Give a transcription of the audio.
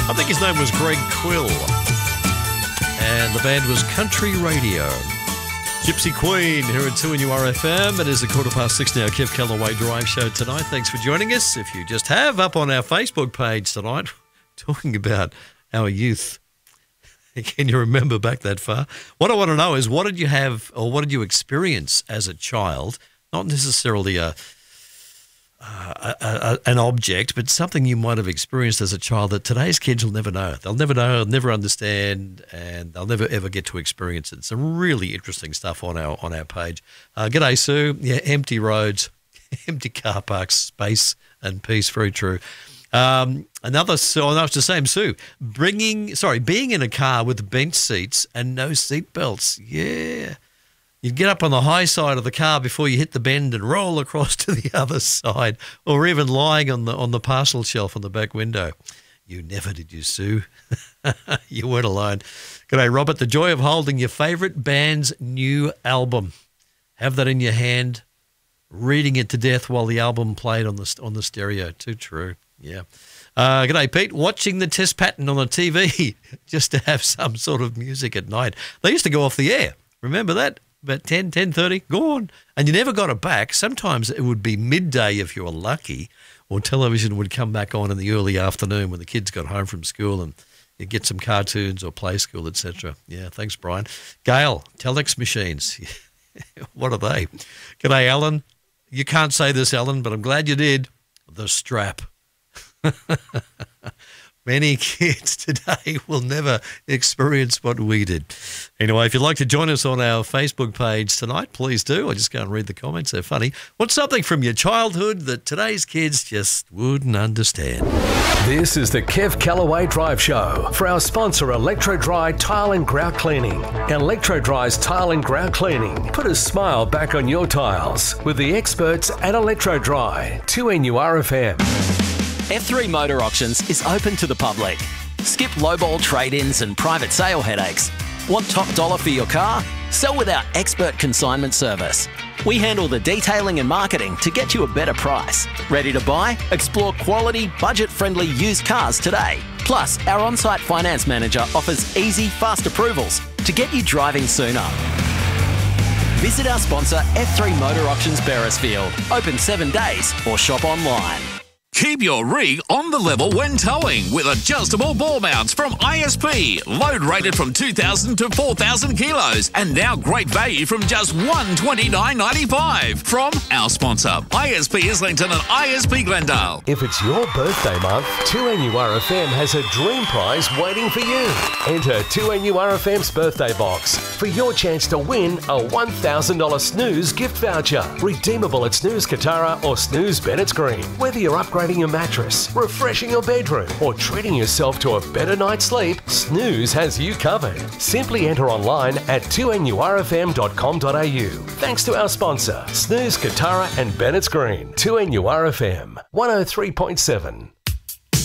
I think his name was Greg Quill. And the band was Country Radio. Gypsy Queen here at 2NURFM. It is 6:15 now, Kev Callaway Drive Show tonight. Thanks for joining us. If you just have, up on our Facebook page tonight, talking about our youth. Can you remember back that far? What I want to know is, what did you have or what did you experience as a child? Not necessarily an object, but something you might have experienced as a child that today's kids will never know. They'll never know, never understand, and they'll never ever get to experience it. Some really interesting stuff on our page. G'day, Sue. Yeah, empty roads, empty car parks, space and peace. Very true. Another, so no, it's the same, Sue. Being in a car with bench seats and no seat belts. Yeah. You'd get up on the high side of the car before you hit the bend and roll across to the other side, or even lying on the parcel shelf on the back window. You never did, you, Sue. You weren't alone. G'day, Robert. The joy of holding your favourite band's new album. Have that in your hand, reading it to death while the album played on the stereo. Too true. Yeah. G'day, Pete. Watching the test pattern on the TV just to have some sort of music at night. They used to go off the air. Remember that? About 10:30, gone. And you never got it back. Sometimes it would be midday if you were lucky, or television would come back on in the early afternoon when the kids got home from school and you get some cartoons or play school, etc. Yeah, thanks, Brian. Gail, telex machines. What are they? G'day, Alan. You can't say this, Alan, but I'm glad you did. The strap. Many kids today will never experience what we did. Anyway, if you'd like to join us on our Facebook page tonight, please do. I just go and read the comments. They're funny. What's something from your childhood that today's kids just wouldn't understand? This is the Kev Callaway Drive Show for our sponsor, Electro-Dry Tile and Grout Cleaning. Electro-Dry's Tile and Grout Cleaning. Put a smile back on your tiles with the experts at Electro-Dry. 2NURFM. F3 Motor Auctions is open to the public. Skip lowball trade-ins and private sale headaches. Want top dollar for your car? Sell with our expert consignment service. We handle the detailing and marketing to get you a better price. Ready to buy? Explore quality, budget-friendly used cars today. Plus, our on-site finance manager offers easy, fast approvals to get you driving sooner. Visit our sponsor, F3 Motor Auctions Beresfield. Open 7 days or shop online. Keep your rig on the level when towing with adjustable ball mounts from ISP. Load rated from 2,000 to 4,000 kilos. And now great value from just $129.95 from our sponsor, ISP Islington and ISP Glendale. If it's your birthday month, 2NURFM has a dream prize waiting for you. Enter 2NURFM's birthday box for your chance to win a $1,000 Snooze gift voucher. Redeemable at Snooze Katara or Snooze Bennett's Green. Whether you're upgrading your mattress, refreshing your bedroom, or treating yourself to a better night's sleep, Snooze has you covered. Simply enter online at 2NURFM.com.au. Thanks to our sponsor, Snooze Katara and Bennett's Green. 2NURFM 103.7.